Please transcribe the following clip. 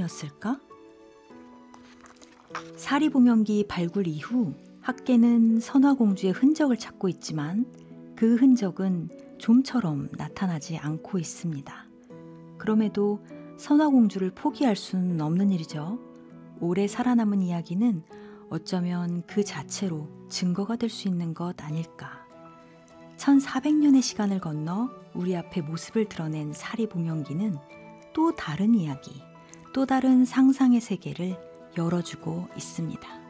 때문이었을까? 사리봉명기 발굴 이후 학계는 선화공주의 흔적을 찾고 있지만 그 흔적은 좀처럼 나타나지 않고 있습니다. 그럼에도 선화공주를 포기할 수는 없는 일이죠. 오래 살아남은 이야기는 어쩌면 그 자체로 증거가 될 수 있는 것 아닐까. 1400년의 시간을 건너 우리 앞에 모습을 드러낸 사리봉명기는 또 다른 이야기, 또 다른 상상의 세계를 열어주고 있습니다.